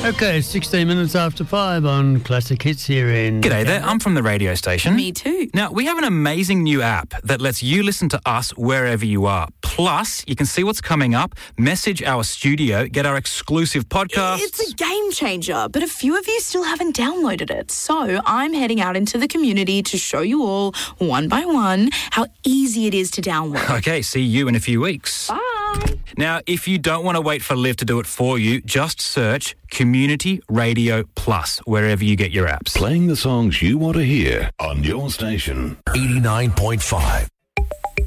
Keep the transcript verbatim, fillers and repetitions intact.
Okay, sixteen minutes after five on Classic Hits here in... G'day there, I'm from the radio station. Me too. Now, we have an amazing new app that lets you listen to us wherever you are. Plus, you can see what's coming up, message our studio, get our exclusive podcasts. It's a game changer, but a few of you still haven't downloaded it. So I'm heading out into the community to show you all, one by one, how easy it is to download. Okay, see you in a few weeks. Bye. Now, if you don't want to wait for Liv to do it for you, just search Community Radio Plus wherever you get your apps. Playing the songs you want to hear on your station. eighty-nine point five